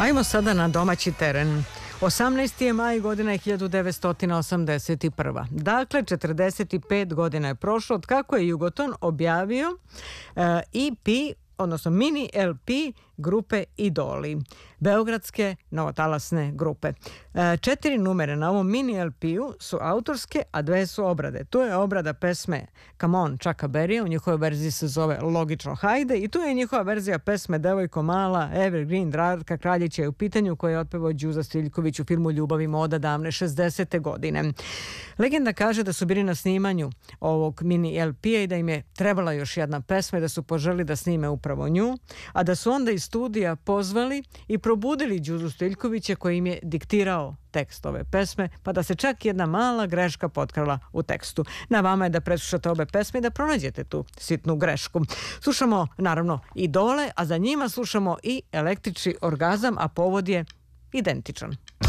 Ajmo sada na domaći teren. 18. je maj, godina je 1981. Dakle, 45 godina je prošlo od kako je Jugoton objavio EP, odnosno mini LP grupe Idoli, beogradske novotalasne grupe. 4 numere na ovom mini LP-u su autorske, a 2 su obrade. Tu je obrada pesme Come On Chucka Berrya, u njihovoj verziji se zove Logično hajde, i tu je njihova verzija pesme Devojko mala, Evergreen, Dratka Kraljića je u pitanju, koje je otpevao Đuza Stiljković u filmu Ljubav i moda davne 60. godine. Legenda kaže da su bili na snimanju ovog mini LP-a i da im je trebala još jedna pesma i da su poželi da snime upravo nju, a da su onda iz studija pozvali i probudili Đuzu Stiljkovića koji im je diktirao tekst ove pesme, pa da se čak jedna mala greška potkrala u tekstu. Na vama je da preslušate obe pesme i da pronađete tu sitnu grešku. Slušamo naravno Idole, a za njima slušamo i Električni orgazam, a povod je identičan.